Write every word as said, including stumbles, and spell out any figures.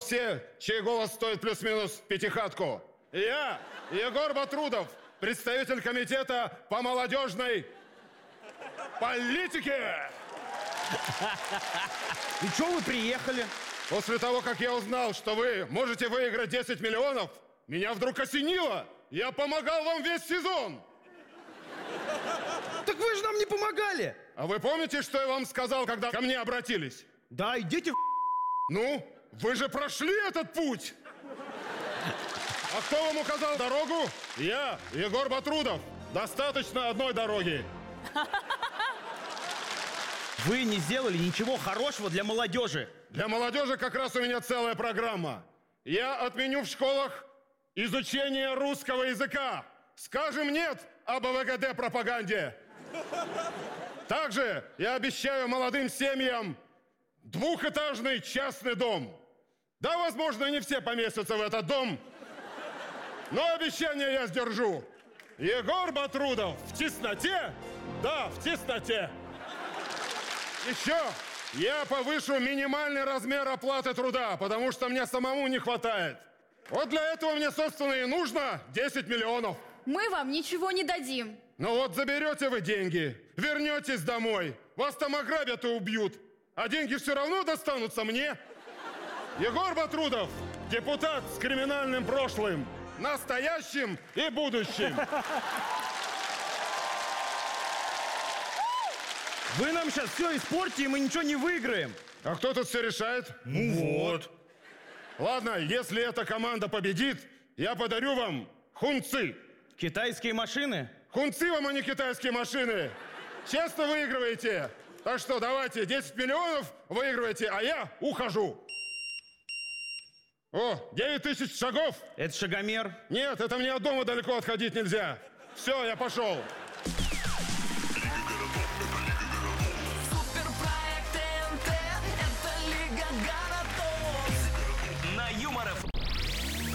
все, чей голос стоит плюс-минус пятихатку. И я, Егор Батрудов, представитель комитета по молодежной политике. И что вы приехали? После того, как я узнал, что вы можете выиграть десять миллионов, меня вдруг осенило. Я помогал вам весь сезон. Так вы же нам не помогали. А вы помните, что я вам сказал, когда ко мне обратились? Да, идите в... Ну, вы же прошли этот путь. А кто вам указал дорогу? Я, Егор Батрудов. Достаточно одной дороги. Вы не сделали ничего хорошего для молодежи. Для молодежи как раз у меня целая программа. Я отменю в школах изучение русского языка. Скажем нет об ВГД пропаганде. Также я обещаю молодым семьям двухэтажный частный дом. Да, возможно, не все поместятся в этот дом, но обещание я сдержу. Егор Батрудов в тесноте, да, в тесноте. Еще я повышу минимальный размер оплаты труда, потому что мне самому не хватает. Вот для этого мне, собственно, и нужно десять миллионов. Мы вам ничего не дадим. Ну вот заберете вы деньги, вернетесь домой, вас там ограбят и убьют, а деньги все равно достанутся мне. Егор Батрудов, депутат с криминальным прошлым, настоящим и будущим. Вы нам сейчас все испортите, и мы ничего не выиграем. А кто тут все решает? Ну вот. Ладно, если эта команда победит, я подарю вам хунцы. Китайские машины? Хунцы вам, а не китайские машины. Честно выигрываете. Так что давайте, десять миллионов выигрываете, а я ухожу. О, девять тысяч шагов. Это шагомер. Нет, это мне от дома далеко отходить нельзя. Все, я пошел.